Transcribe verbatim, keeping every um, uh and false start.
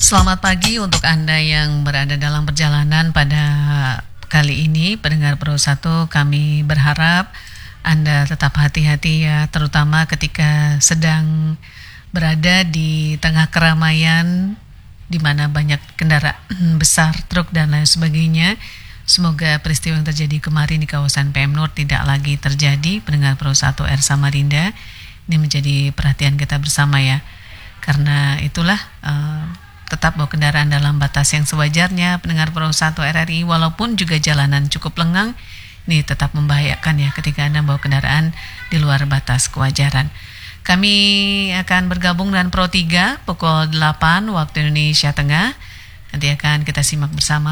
Selamat pagi untuk Anda yang berada dalam perjalanan pada kali ini, pendengar Pro satu. Kami berharap Anda tetap hati-hati ya, terutama ketika sedang berada di tengah keramaian di mana banyak kendaraan besar, truk dan lain sebagainya. Semoga peristiwa yang terjadi kemarin di kawasan P M Nur tidak lagi terjadi. Pendengar Pro satu R Samarinda, ini menjadi perhatian kita bersama ya. Karena itulah uh, tetap bawa kendaraan dalam batas yang sewajarnya, pendengar Pro satu R R I, walaupun juga jalanan cukup lengang, ini tetap membahayakan ya ketika Anda bawa kendaraan di luar batas kewajaran. Kami akan bergabung dengan Pro tiga pukul delapan waktu Indonesia Tengah. Nanti akan kita simak bersama